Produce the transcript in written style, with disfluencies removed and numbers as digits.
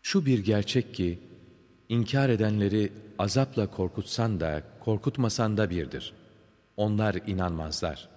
Şu bir gerçek ki, inkar edenleri azapla korkutsan da korkutmasan da birdir. Onlar inanmazlar.